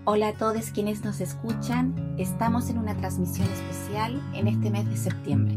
Hola a todos quienes nos escuchan. Estamos en una transmisión especial en este mes de septiembre.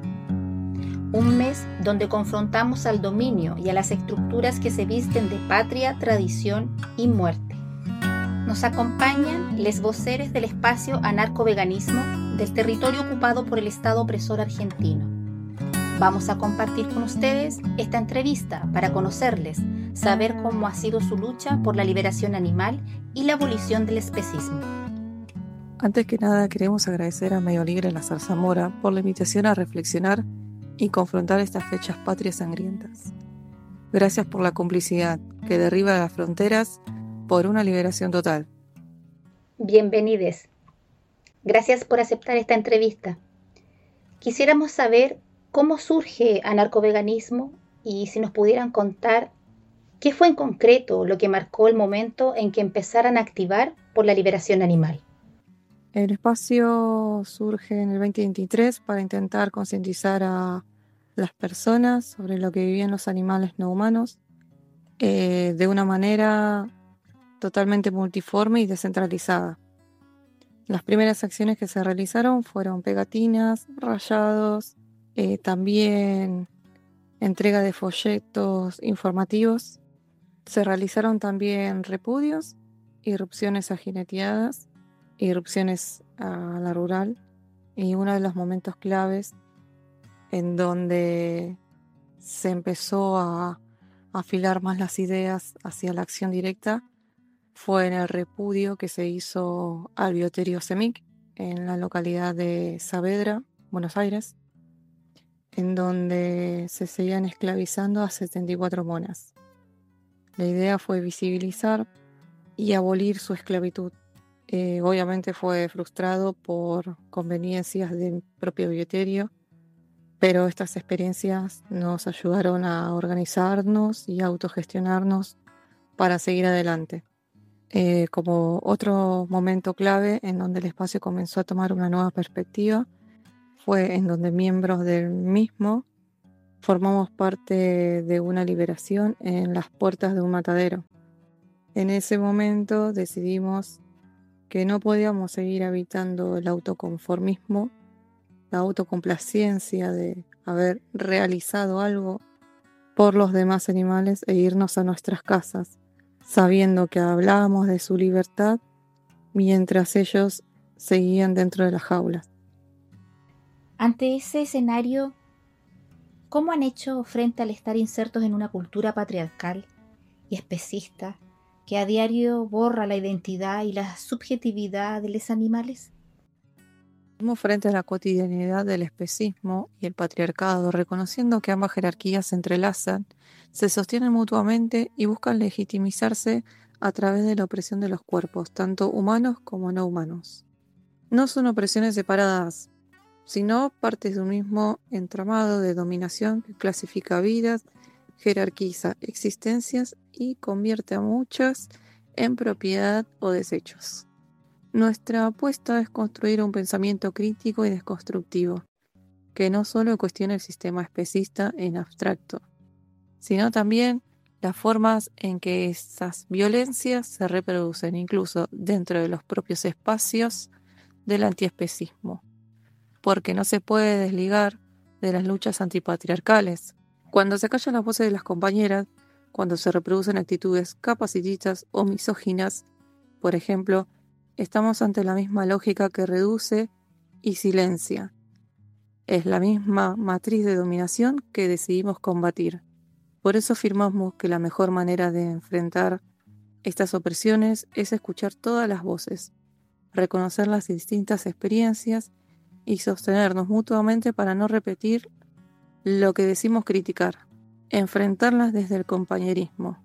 Un mes donde confrontamos al dominio y a las estructuras que se visten de patria, tradición y muerte. Nos acompañan les voceres del espacio anarco-veganismo del territorio ocupado por el Estado opresor argentino. Vamos a compartir con ustedes esta entrevista para conocerles, saber cómo ha sido su lucha por la liberación animal y la abolición del especismo. Antes que nada, queremos agradecer a Medio Libre La Zarzamora por la invitación a reflexionar y confrontar estas fechas patrias sangrientas. Gracias por la complicidad que derriba las fronteras por una liberación total. Bienvenides. Gracias por aceptar esta entrevista. Quisiéramos saber cómo surge anarcoveganismo y si nos pudieran contar qué fue en concreto lo que marcó el momento en que empezaran a activar por la liberación animal. El espacio surge en el 2023 para intentar concientizar a las personas sobre lo que vivían los animales no humanos de una manera totalmente multiforme y descentralizada. Las primeras acciones que se realizaron fueron pegatinas, rayados, también entrega de folletos informativos. Se realizaron también repudios, irrupciones a jineteadas, irrupciones a la rural, y uno de los momentos claves en donde se empezó a afilar más las ideas hacia la acción directa fue en el repudio que se hizo al bioterio CEMIC en la localidad de Saavedra, Buenos Aires, en donde se seguían esclavizando a 74 monas. La idea fue visibilizar y abolir su esclavitud. Obviamente fue frustrado por conveniencias del propio bioterio, pero estas experiencias nos ayudaron a organizarnos y autogestionarnos para seguir adelante. Como otro momento clave en donde el espacio comenzó a tomar una nueva perspectiva fue en donde miembros del mismo formamos parte de una liberación en las puertas de un matadero. En ese momento decidimos que no podíamos seguir habitando el autoconformismo, la autocomplacencia de haber realizado algo por los demás animales e irnos a nuestras casas, sabiendo que hablábamos de su libertad mientras ellos seguían dentro de las jaulas. Ante ese escenario, ¿cómo han hecho frente al estar insertos en una cultura patriarcal y especista que a diario borra la identidad y la subjetividad de los animales? Estamos frente a la cotidianidad del especismo y el patriarcado, reconociendo que ambas jerarquías se entrelazan, se sostienen mutuamente y buscan legitimizarse a través de la opresión de los cuerpos, tanto humanos como no humanos. No son opresiones separadas, sino partes de un mismo entramado de dominación que clasifica vidas, jerarquiza existencias y convierte a muchas en propiedad o desechos. Nuestra apuesta es construir un pensamiento crítico y desconstructivo, que no solo cuestione el sistema especista en abstracto, sino también las formas en que esas violencias se reproducen, incluso dentro de los propios espacios del antiespecismo, porque no se puede desligar de las luchas antipatriarcales. Cuando se callan las voces de las compañeras, cuando se reproducen actitudes capacitistas o misóginas, por ejemplo, estamos ante la misma lógica que reduce y silencia. Es la misma matriz de dominación que decidimos combatir. Por eso afirmamos que la mejor manera de enfrentar estas opresiones es escuchar todas las voces, reconocer las distintas experiencias y sostenernos mutuamente para no repetir lo que decimos criticar, enfrentarlas desde el compañerismo.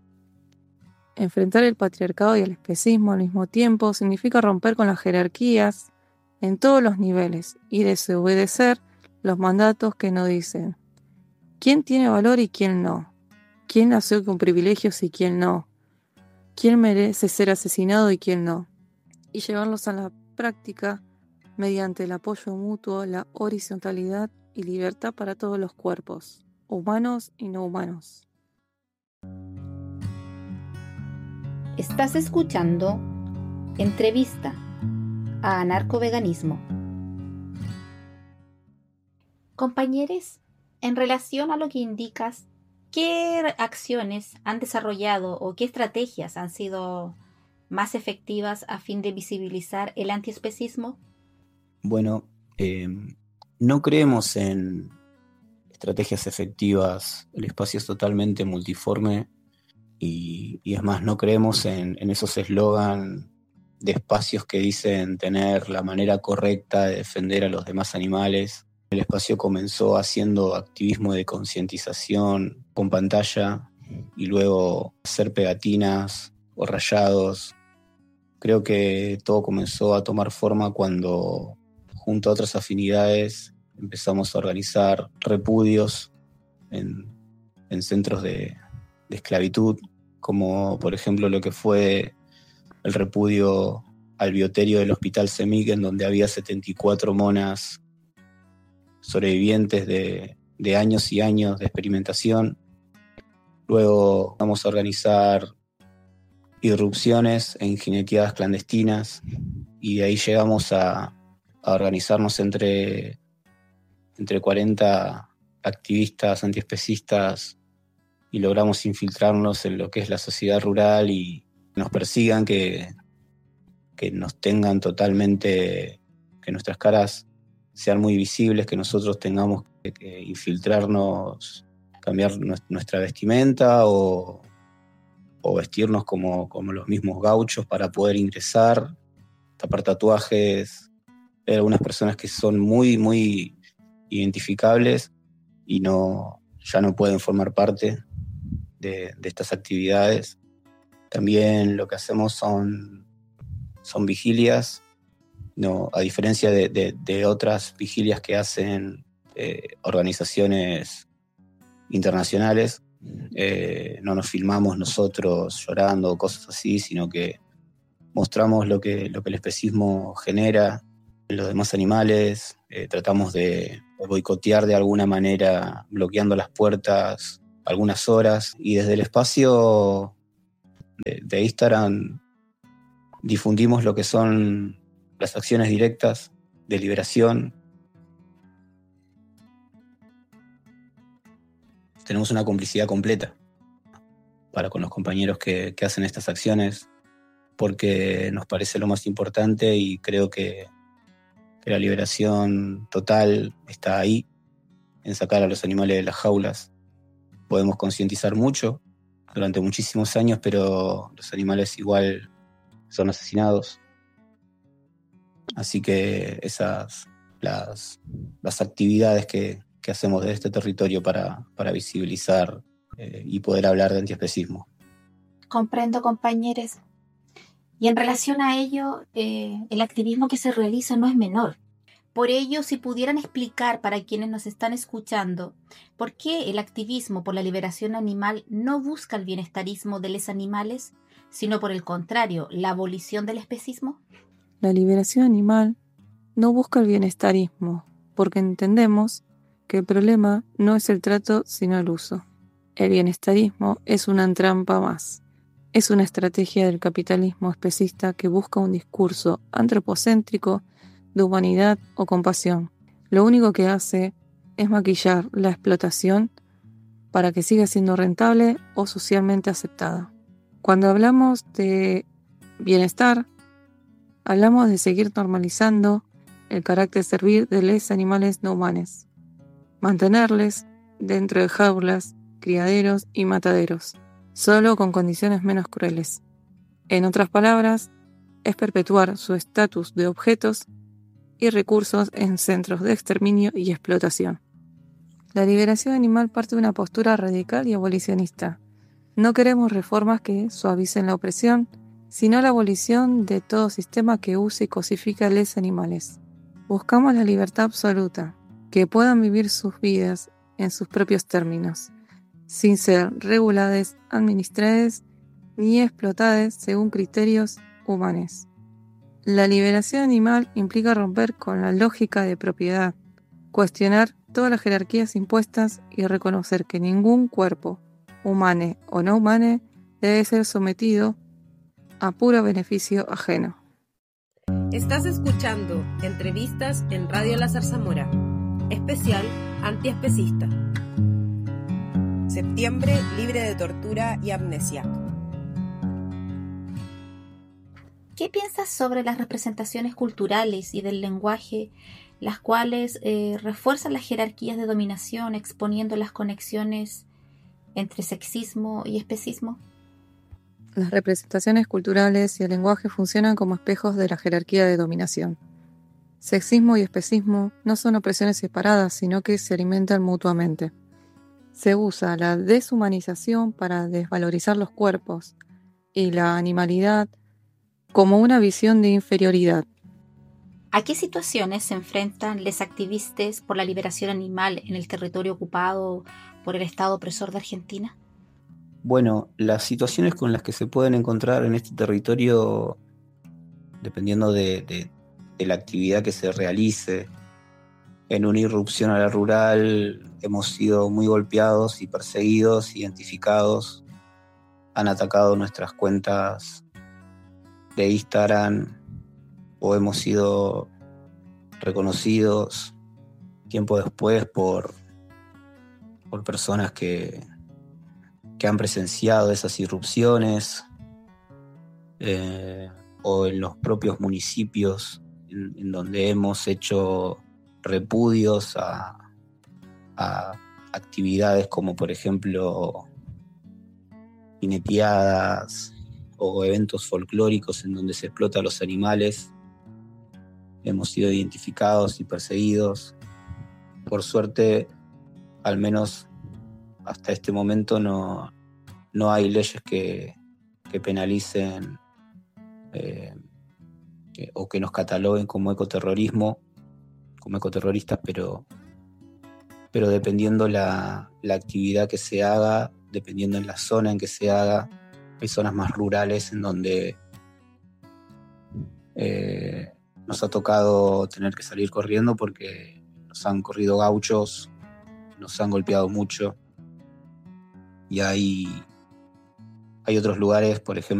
Enfrentar el patriarcado y el especismo al mismo tiempo significa romper con las jerarquías en todos los niveles y desobedecer los mandatos que nos dicen quién tiene valor y quién no, quién nació con privilegios y quién no, quién merece ser asesinado y quién no, y llevarlos a la práctica mediante el apoyo mutuo, la horizontalidad y libertad para todos los cuerpos, humanos y no humanos. Estás escuchando Entrevista a anarcoveganismo. Compañeros, en relación a lo que indicas, ¿qué acciones han desarrollado o qué estrategias han sido más efectivas a fin de visibilizar el antiespecismo? Bueno, no creemos en estrategias efectivas. El espacio es totalmente multiforme y es más, no creemos en esos eslogan de espacios que dicen tener la manera correcta de defender a los demás animales. El espacio comenzó haciendo activismo de concientización con pantalla y luego hacer pegatinas o rayados. Creo que todo comenzó a tomar forma cuando, junto a otras afinidades, empezamos a organizar repudios en centros de esclavitud, como por ejemplo lo que fue el repudio al bioterio del Hospital CEMIC, en donde había 74 monas sobrevivientes de años y años de experimentación. Luego vamos a organizar irrupciones en jineteadas clandestinas y de ahí llegamos a organizarnos entre 40 activistas antiespecistas y logramos infiltrarnos en lo que es la sociedad rural y nos persigan, que nos tengan totalmente, que nuestras caras sean muy visibles, que nosotros tengamos que infiltrarnos, cambiar nuestra vestimenta o vestirnos como los mismos gauchos para poder ingresar, tapar tatuajes. Hay algunas personas que son muy, muy identificables y ya no pueden formar parte de estas actividades. También lo que hacemos son vigilias, no, a diferencia de otras vigilias que hacen organizaciones internacionales. No nos filmamos nosotros llorando o cosas así, sino que mostramos lo que el especismo genera en los demás animales. Tratamos de boicotear de alguna manera, bloqueando las puertas algunas horas, y desde el espacio de Instagram difundimos lo que son las acciones directas de liberación. Tenemos una complicidad completa para con los compañeros que hacen estas acciones, porque nos parece lo más importante y creo que la liberación total está ahí, en sacar a los animales de las jaulas. Podemos concientizar mucho durante muchísimos años, pero los animales igual son asesinados. Así que esas las actividades que hacemos de este territorio para visibilizar y poder hablar de antiespecismo. Comprendo, compañeros. Y en relación a ello, el activismo que se realiza no es menor. Por ello, si pudieran explicar para quienes nos están escuchando, ¿por qué el activismo por la liberación animal no busca el bienestarismo de los animales, sino por el contrario, la abolición del especismo? La liberación animal no busca el bienestarismo, porque entendemos que el problema no es el trato, sino el uso. El bienestarismo es una trampa más. Es una estrategia del capitalismo especista que busca un discurso antropocéntrico de humanidad o compasión. Lo único que hace es maquillar la explotación para que siga siendo rentable o socialmente aceptada. Cuando hablamos de bienestar, hablamos de seguir normalizando el carácter servil de los animales no humanos, mantenerles dentro de jaulas, criaderos y mataderos, solo con condiciones menos crueles. En otras palabras, es perpetuar su estatus de objetos y recursos en centros de exterminio y explotación. La liberación animal parte de una postura radical y abolicionista. No queremos reformas que suavicen la opresión, sino la abolición de todo sistema que use y cosifica a los animales. Buscamos la libertad absoluta, que puedan vivir sus vidas en sus propios términos, sin ser reguladas, administradas ni explotadas según criterios humanos. La liberación animal implica romper con la lógica de propiedad, cuestionar todas las jerarquías impuestas y reconocer que ningún cuerpo, humano o no humano, debe ser sometido a puro beneficio ajeno. Estás escuchando entrevistas en Radio La Zarzamora, especial antiespecista. Septiembre libre de tortura y amnesia. ¿Qué piensas sobre las representaciones culturales y del lenguaje, las cuales refuerzan las jerarquías de dominación, exponiendo las conexiones entre sexismo y especismo? Las representaciones culturales y el lenguaje funcionan como espejos de la jerarquía de dominación. Sexismo y especismo no son opresiones separadas, sino que se alimentan mutuamente. Se usa la deshumanización para desvalorizar los cuerpos y la animalidad como una visión de inferioridad. ¿A qué situaciones se enfrentan los activistas por la liberación animal en el territorio ocupado por el Estado opresor de Argentina? Bueno, las situaciones con las que se pueden encontrar en este territorio, dependiendo de la actividad que se realice, en una irrupción a la rural hemos sido muy golpeados y perseguidos, identificados, han atacado nuestras cuentas de Instagram o hemos sido reconocidos tiempo después por personas que han presenciado esas irrupciones o en los propios municipios en donde hemos hecho repudios a actividades como por ejemplo jineteadas o eventos folclóricos en donde se explota a los animales. Hemos sido identificados y perseguidos. Por suerte, al menos hasta este momento no hay leyes que penalicen o que nos cataloguen como ecoterroristas, pero dependiendo la actividad que se haga, dependiendo en la zona en que se haga, hay zonas más rurales en donde nos ha tocado tener que salir corriendo porque nos han corrido gauchos, nos han golpeado mucho. Y hay otros lugares, por ejemplo,